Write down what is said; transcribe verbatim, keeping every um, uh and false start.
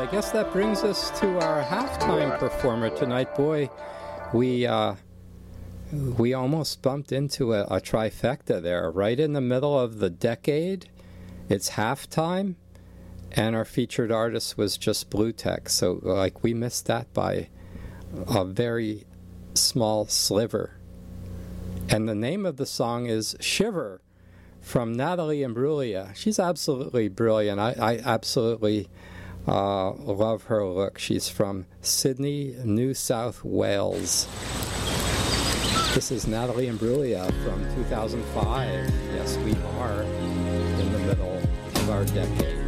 I guess that brings us to our halftime performer tonight. Boy, we uh, we almost bumped into a, a trifecta there. Right in the middle of the decade, it's halftime, and our featured artist was just Bluetex. So, like, we missed that by a very small sliver. And the name of the song is Shiver from Natalie Imbruglia. She's absolutely brilliant. I, I absolutely uh, love her look. She's from Sydney, New South Wales. This is Natalie Imbruglia from two thousand five. Yes, we are in the middle of our decade.